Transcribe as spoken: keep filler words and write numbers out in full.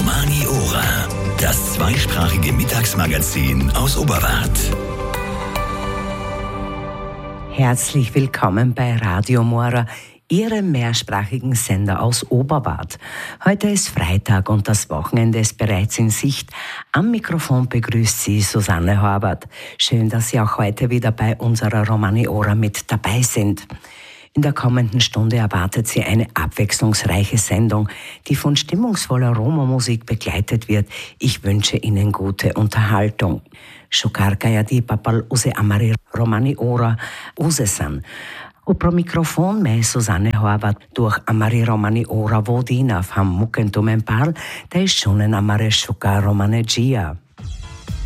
Romani Ora, das zweisprachige Mittagsmagazin aus Oberwart. Herzlich willkommen bei Radio Mora, Ihrem mehrsprachigen Sender aus Oberwart. Heute ist Freitag und das Wochenende ist bereits in Sicht. Am Mikrofon begrüßt Sie Susanne Horvath. Schön, dass Sie auch heute wieder bei unserer Romani Ora mit dabei sind. In der kommenden Stunde erwartet Sie eine abwechslungsreiche Sendung, die von stimmungsvoller Roma-Musik begleitet wird. Ich wünsche Ihnen gute Unterhaltung. Šukarka di papal use amari Romani Ora usesan. U pro mikrofon me Susanne Horvath durch amari Romani Ora vodina fam mukentum empal, da ist schon amare šuka romanegia.